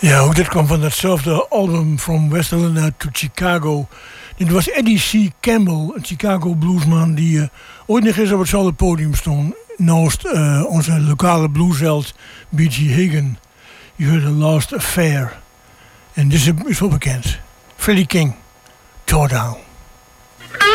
Ja, ook dit kwam van datzelfde album From West Helena to Chicago. Dit was Eddie C. Campbell, een Chicago bluesman die ooit nog eens op hetzelfde podium stond. Naast onze lokale bluesheld B.G. Hagen. Je hoorde Last Affair. En dit is wel bekend. Freddie King, Tore Down.